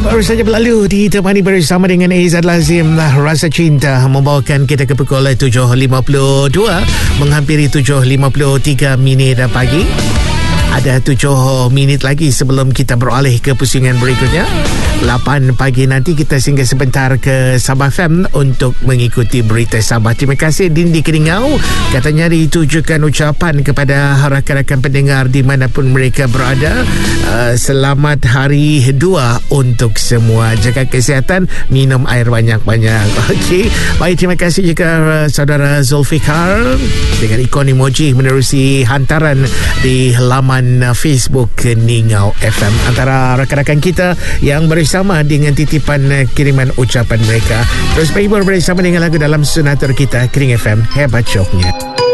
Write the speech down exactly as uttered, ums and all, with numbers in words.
Baru saja berlalu ditemani bersama dengan Izzat Lazim Rasa Cinta membawakan kita ke pukul tujuh lima puluh dua menghampiri tujuh lima puluh tiga minit pagi. Ada tujuh minit lagi sebelum kita beralih ke pusingan berikutnya. lapan pagi nanti kita singgah sebentar ke Sabah F M untuk mengikuti berita Sabah. Terima kasih Dindi Keringau. Katanya ditujukan ucapan kepada rakan-rakan pendengar dimanapun mereka berada. Uh, selamat hari dua untuk semua. Jaga kesihatan, minum air banyak-banyak. Okey. Baik, terima kasih juga uh, saudara Zulfikar dengan ikon emoji menerusi hantaran di laman Facebook Ningau F M. Antara rakan-rakan kita yang bersama dengan titipan kiriman ucapan mereka. Terus berhibur bersama dengan lagu dalam Sunatur kita Kering F M. Hebat syoknya.